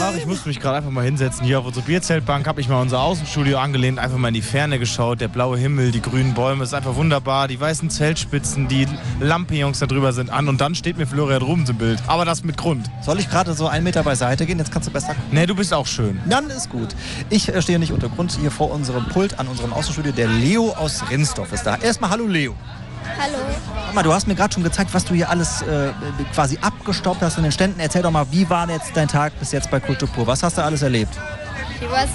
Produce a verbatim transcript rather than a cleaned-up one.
Ach, ich musste mich gerade einfach mal hinsetzen. Hier auf unsere Bierzeltbank habe ich mal unser Außenstudio angelehnt, einfach mal in die Ferne geschaut. Der blaue Himmel, die grünen Bäume, ist einfach wunderbar. Die weißen Zeltspitzen, die Lampenjungs da drüber sind an. Und dann steht mir Florian Rubens im Bild. Aber das mit Grund. Soll ich gerade so einen Meter beiseite gehen? Jetzt kannst du besser gucken. Nee, du bist auch schön. Dann ist gut. Ich äh, stehe nicht unter Grund hier vor unserem Pult an unserem Außenstudio. Der Leo aus Rinsdorf ist da. Erstmal hallo Leo. Hallo. Sag mal, du hast mir gerade schon gezeigt, was du hier alles äh, quasi abgestaubt hast in den Ständen. Erzähl doch mal, wie war jetzt dein Tag bis jetzt bei Kultur pur? Was hast du alles erlebt? Ich war